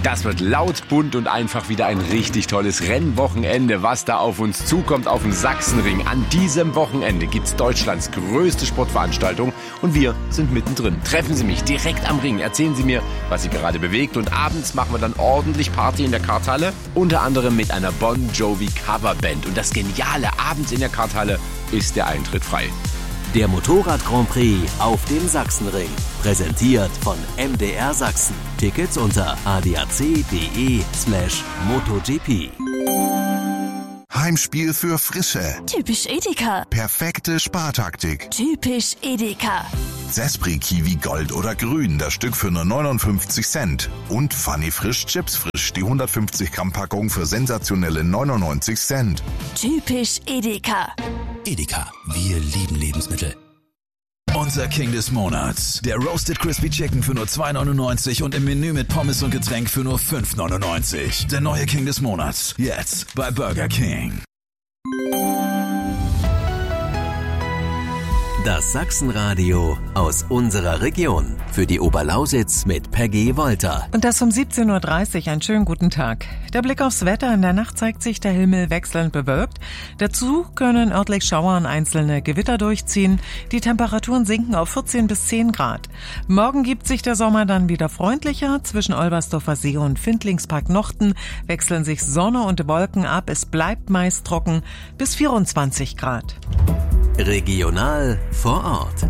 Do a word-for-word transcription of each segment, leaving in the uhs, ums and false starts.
Das wird laut, bunt und einfach wieder ein richtig tolles Rennwochenende, was da auf uns zukommt auf dem Sachsenring. An diesem Wochenende gibt's Deutschlands größte Sportveranstaltung und wir sind mittendrin. Treffen Sie mich direkt am Ring, erzählen Sie mir, was Sie gerade bewegt und abends machen wir dann ordentlich Party in der Karthalle, unter anderem mit einer Bon Jovi Coverband. Und das Geniale, abends in der Karthalle ist der Eintritt frei. Der Motorrad Grand Prix auf dem Sachsenring. Präsentiert von M D R Sachsen. Tickets unter adac.de slash MotoGP. Heimspiel für Frische. Typisch Edeka. Perfekte Spartaktik. Typisch Edeka. Sespri Kiwi Gold oder Grün, das Stück für nur neunundfünfzig Cent. Und Funny Frisch Chips Frisch, die hundertfünfzig Gramm Packung für sensationelle neunundneunzig Cent. Typisch Edeka. Edeka, wir lieben Lebensmittel. Unser King des Monats. Der Roasted Crispy Chicken für nur zwei neunundneunzig und im Menü mit Pommes und Getränk für nur fünf neunundneunzig. Der neue King des Monats. Jetzt bei Burger King. Das Sachsenradio aus unserer Region. Für die Oberlausitz mit Peggy Wolter. Und das um siebzehn Uhr dreißig. Einen schönen guten Tag. Der Blick aufs Wetter. In der Nacht zeigt sich der Himmel wechselnd bewölkt. Dazu können örtlich Schauer und einzelne Gewitter durchziehen. Die Temperaturen sinken auf vierzehn bis zehn Grad. Morgen gibt sich der Sommer dann wieder freundlicher. Zwischen Olbersdorfer See und Findlingspark Nochten wechseln sich Sonne und Wolken ab. Es bleibt meist trocken bis vierundzwanzig Grad. Regional vor Ort.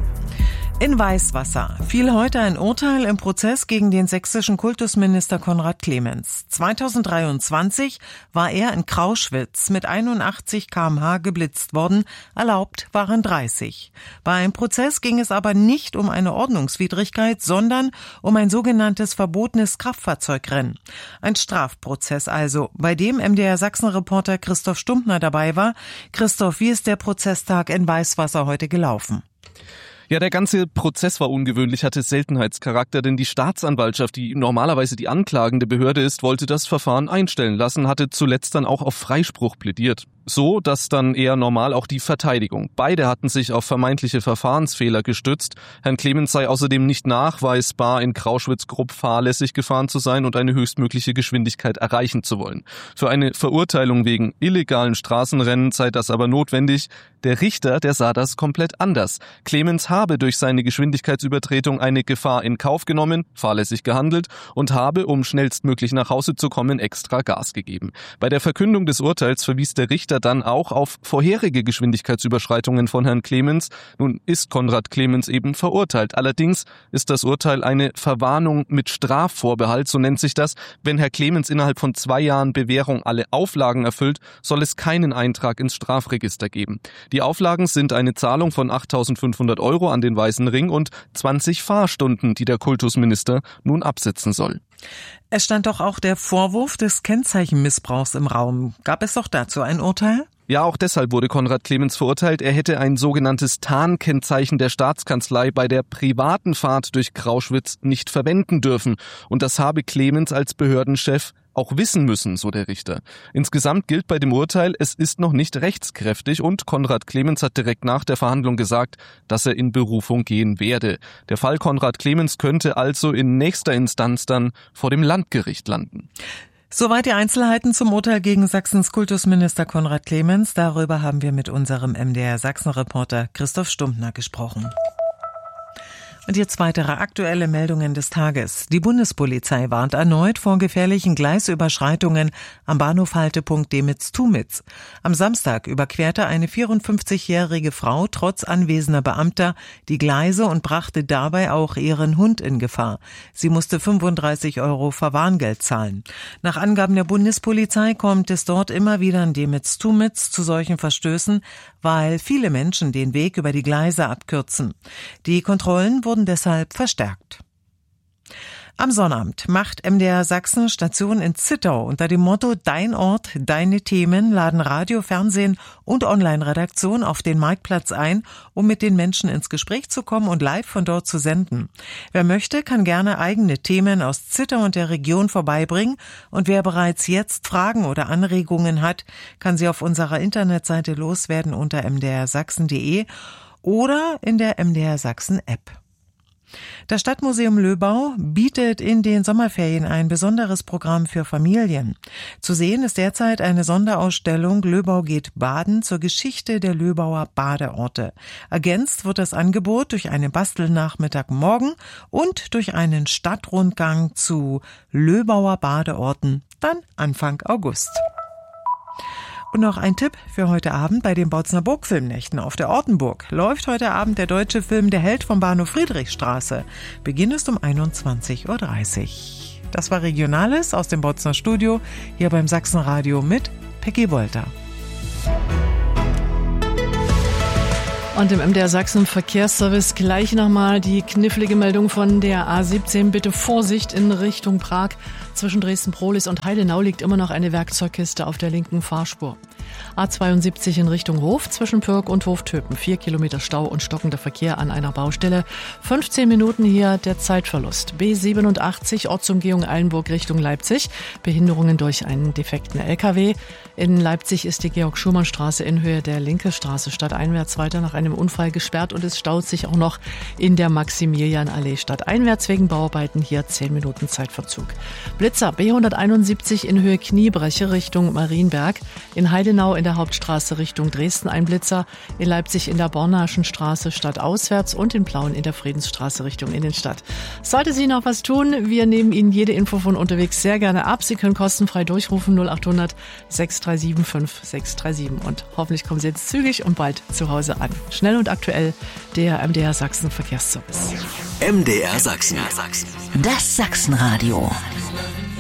In Weißwasser fiel heute ein Urteil im Prozess gegen den sächsischen Kultusminister Konrad Clemens. zweitausenddreiundzwanzig war er in Krauschwitz mit einundachtzig Kilometer pro Stunde geblitzt worden, erlaubt waren dreißig. Bei einem Prozess ging es aber nicht um eine Ordnungswidrigkeit, sondern um ein sogenanntes verbotenes Kraftfahrzeugrennen. Ein Strafprozess also, bei dem M D R Sachsen-Reporter Christoph Stumptner dabei war. Christoph, wie ist der Prozesstag in Weißwasser heute gelaufen? Ja, der ganze Prozess war ungewöhnlich, hatte Seltenheitscharakter, denn die Staatsanwaltschaft, die normalerweise die anklagende Behörde ist, wollte das Verfahren einstellen lassen, hatte zuletzt dann auch auf Freispruch plädiert. So, dass dann eher normal auch die Verteidigung. Beide hatten sich auf vermeintliche Verfahrensfehler gestützt. Herrn Clemens sei außerdem nicht nachweisbar, in Krauschwitz grob fahrlässig gefahren zu sein und eine höchstmögliche Geschwindigkeit erreichen zu wollen. Für eine Verurteilung wegen illegalen Straßenrennen sei das aber notwendig. Der Richter, der sah das komplett anders. Clemens habe durch seine Geschwindigkeitsübertretung eine Gefahr in Kauf genommen, fahrlässig gehandelt und habe, um schnellstmöglich nach Hause zu kommen, extra Gas gegeben. Bei der Verkündung des Urteils verwies der Richter dann auch auf vorherige Geschwindigkeitsüberschreitungen von Herrn Clemens. Nun ist Konrad Clemens eben verurteilt. Allerdings ist das Urteil eine Verwarnung mit Strafvorbehalt, so nennt sich das. Wenn Herr Clemens innerhalb von zwei Jahren Bewährung alle Auflagen erfüllt, soll es keinen Eintrag ins Strafregister geben. Die Auflagen sind eine Zahlung von achttausendfünfhundert Euro an den Weißen Ring und zwanzig Fahrstunden, die der Kultusminister nun absetzen soll. Es stand doch auch der Vorwurf des Kennzeichenmissbrauchs im Raum. Gab es doch dazu ein Urteil? Ja, auch deshalb wurde Konrad Clemens verurteilt. Er hätte ein sogenanntes Tarnkennzeichen der Staatskanzlei bei der privaten Fahrt durch Krauschwitz nicht verwenden dürfen. Und das habe Clemens als Behördenchef auch wissen müssen, so der Richter. Insgesamt gilt bei dem Urteil, es ist noch nicht rechtskräftig und Konrad Clemens hat direkt nach der Verhandlung gesagt, dass er in Berufung gehen werde. Der Fall Konrad Clemens könnte also in nächster Instanz dann vor dem Landgericht landen. Soweit die Einzelheiten zum Urteil gegen Sachsens Kultusminister Konrad Clemens. Darüber haben wir mit unserem M D R Sachsen-Reporter Christoph Stumptner gesprochen. Und jetzt weitere aktuelle Meldungen des Tages. Die Bundespolizei warnt erneut vor gefährlichen Gleisüberschreitungen am Bahnhof-Haltepunkt Demitz-Tumitz. Am Samstag überquerte eine vierundfünfzigjährige Frau trotz anwesender Beamter die Gleise und brachte dabei auch ihren Hund in Gefahr. Sie musste fünfunddreißig Euro Verwarngeld zahlen. Nach Angaben der Bundespolizei kommt es dort immer wieder in Demitz-Tumitz zu solchen Verstößen, weil viele Menschen den Weg über die Gleise abkürzen. Die Kontrollen wurden deshalb verstärkt. Am Sonnabend macht M D R Sachsen Station in Zittau. Unter dem Motto Dein Ort, deine Themen laden Radio, Fernsehen und Online-Redaktion auf den Marktplatz ein, um mit den Menschen ins Gespräch zu kommen und live von dort zu senden. Wer möchte, kann gerne eigene Themen aus Zittau und der Region vorbeibringen. Und wer bereits jetzt Fragen oder Anregungen hat, kann sie auf unserer Internetseite loswerden unter m d r sachsen punkt d e oder in der M D R Sachsen App. Das Stadtmuseum Löbau bietet in den Sommerferien ein besonderes Programm für Familien. Zu sehen ist derzeit eine Sonderausstellung Löbau geht baden zur Geschichte der Löbauer Badeorte. Ergänzt wird das Angebot durch einen Bastelnachmittag morgen und durch einen Stadtrundgang zu Löbauer Badeorten dann Anfang August. Und noch ein Tipp für heute Abend bei den Bautzner Burgfilmnächten auf der Ortenburg. Läuft heute Abend der deutsche Film Der Held vom Bahnhof Friedrichstraße. Beginn ist um einundzwanzig Uhr dreißig. Das war Regionales aus dem Bautzner Studio, hier beim Sachsenradio mit Peggy Wolter. Und im M D R Sachsen Verkehrsservice gleich nochmal die knifflige Meldung von der A siebzehn. Bitte Vorsicht in Richtung Prag. Zwischen Dresden-Prohlis und Heidenau liegt immer noch eine Werkzeugkiste auf der linken Fahrspur. A zweiundsiebzig in Richtung Hof zwischen Pürg und Hoftöpen. Vier Kilometer Stau und stockender Verkehr an einer Baustelle. fünfzehn Minuten hier der Zeitverlust. B siebenundachtzig Ortsumgehung Eilenburg Richtung Leipzig. Behinderungen durch einen defekten L K W. In Leipzig ist die Georg-Schumann-Straße in Höhe der Linke-Straße stadteinwärts weiter nach einem Unfall gesperrt und es staut sich auch noch in der Maximilianallee stadteinwärts wegen Bauarbeiten. Hier zehn Minuten Zeitverzug. Blitzer B hunderteinundsiebzig in Höhe Kniebreche Richtung Marienberg. In Heidenau in der Hauptstraße Richtung Dresden ein Blitzer. In Leipzig in der Bornaschen Straße stadtauswärts und in Plauen in der Friedensstraße Richtung Innenstadt. Sollte Sie noch was tun, wir nehmen Ihnen jede Info von unterwegs sehr gerne ab. Sie können kostenfrei durchrufen null acht hundert sechs drei sieben fünf sechs drei sieben und hoffentlich kommen Sie jetzt zügig und bald zu Hause an. Schnell und aktuell der M D R Sachsen Verkehrsservice. M D R Sachsen. Das Sachsenradio.